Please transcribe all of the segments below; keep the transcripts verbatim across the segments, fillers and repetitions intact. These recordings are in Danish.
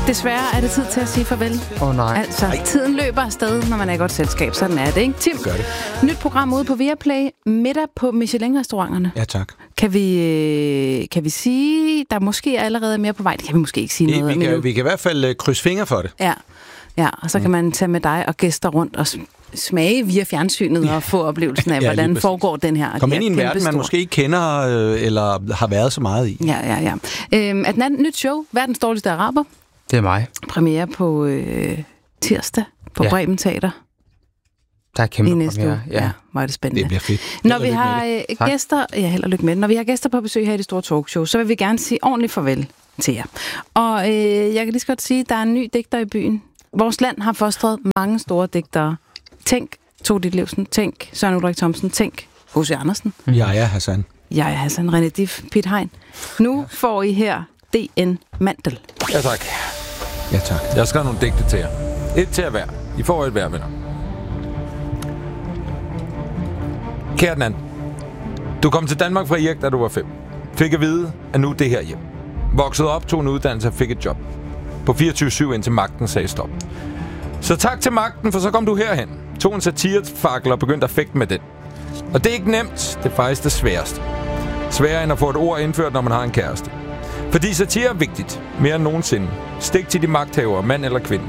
Desværre er det tid til at sige farvel. Åh oh, nej. Altså, Ej. tiden løber afsted, når man er i godt selskab. Sådan er det, ikke? Tim, det det. Nyt program ude på Viaplay. Middag på Michelin-restauranterne. Ja, tak. Kan vi, kan vi sige, der måske allerede er mere på vej? Det kan vi måske ikke sige vi, noget vi om. Kan, vi kan i hvert fald krydse fingre for det. Ja, ja, og så kan man tage med dig og gæster rundt og smage via fjernsynet ja. og få oplevelsen af, ja, hvordan foregår den her. Kom ind i en verden, man måske ikke kender øh, eller har været så meget i. Ja, ja, ja. Øhm, at et nyt show, Verdens dårligste araber. Det er mig. Premiere på øh, tirsdag på ja. Bremen Teater. Der er kæmpe premiere. Ja. ja, var det spændende. Det bliver fedt. Når vi har øh, gæster, ja, held og lykke med. Når vi har gæster på besøg her i det store talkshow, så vil vi gerne sige ordentligt farvel til jer. Og øh, jeg kan lige så godt sige, at der er en ny digter i byen. Vores land har fostret mange store digtere. Tænk Tove Ditlevsen, tænk Søren Ulrik Thomsen, tænk H C Andersen. Ja, ja, Hassan. Ja, ja, Hassan, René Dif, Piet Hein. Nu får I her D N Mandel. Ja, tak. Ja, tak. Jeg har skrevet nogle digte til jer. Et til at hver. I får et hver, venner. Kære den anden. Du kom til Danmark fra Erik, da du var fem. Fik at vide, at nu er det her hjem. Voksede op, tog en uddannelse og fik et job. På fireogtyve syv indtil magten sagde stop. Så tak til magten, for så kom du herhen. Tog en satirefakkel og begyndte at fægte med den. Og det er ikke nemt, det er faktisk det sværeste. Sværere end at få et ord indført, når man har en kæreste. Fordi satire er vigtigt, mere end nogensinde. Stik til de magthavere, mand eller kvinde.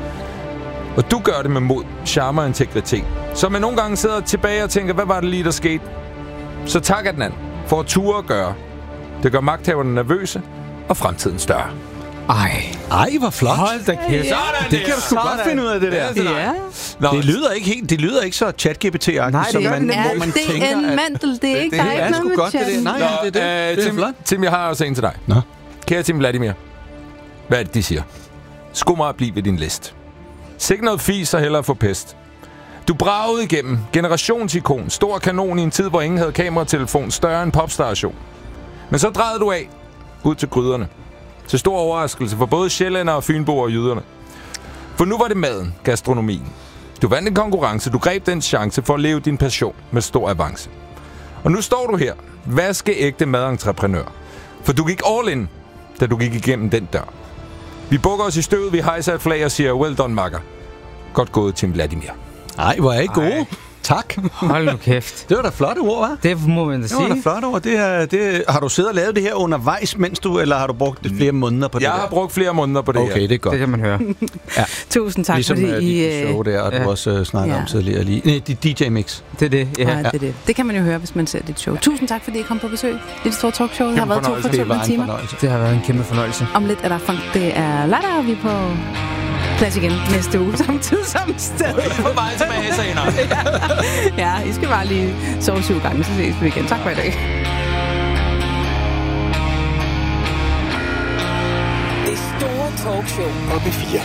Og du gør det med mod, charme og integritet. Så man nogle gange sidder tilbage og tænker, hvad var det lige, der skete? Så tak af den anden, for at ture at gøre. Det gør magthaverne nervøse, og fremtiden større. Ej. Ej, hvor flot. Hold da kæft. Sådan det kan du sgu godt finde ud af, det der. Ja. Nå, det lyder ikke helt, det lyder ikke så ChatGPT-agtigt, som man, ja, hvor man det tænker, er en mandel, det er ikke, der er ikke noget med godt, det Nej, Nå, ja, det er det. Øh, det er Tim, flot. Tim, jeg har også en til dig. Nå. Kære Tim Vladimir. Hvad er det, de siger? Skum mig at blive ved din list. Sikke noget fis og hellere få pest. Du bragede igennem. Generationsikon. Stor kanon i en tid, hvor ingen havde kameratelefon. Større end popstation. Men så drejede du af. Ud til gryderne. Til stor overraskelse for både sjællænder og fynboer og jyderne. For nu var det maden, gastronomien. Du vandt en konkurrence. Du greb den chance for at leve din passion med stor avance. Og nu står du her. Vaskeægte madentreprenør. For du gik all in, da du gik igennem den dør. Vi bukker os i støvet, vi hejser et flag og siger, well done, makker. Godt gået, Tim Vladimir. Ej, hvor er I gode. Ej. Tak. Hold nu kæft. Det var da flotte ord, hva'? Det må man da sige. Det var da flotte ord. Det er, det, har du siddet og lavet det her undervejs, mens du, eller har du brugt flere måneder på det Jeg der? har brugt flere måneder på det okay, her. det er godt. Det kan man høre. Ja. Tusind tak, ligesom, fordi I... Ligesom show der, og ja. du også uh, snakker ja. om tidligere lige. Nej, D J Mix. Det er det, ja. ja, det er det. Det kan man jo høre, hvis man ser dit show. Tusind tak, fordi I kom på besøg. Det er det store talkshow. Det har været to fortællende timer. Det har været en kæmpe fornøjelse. Om lidt er der funk. Det er lørdag, og vi er på plads igen næste uge, samtidig som sted. På vej tilbage senere. ja. ja, I skal bare lige sove syv gange, så ses vi igen. Tak for i dag. Det store talkshow. Og P fire.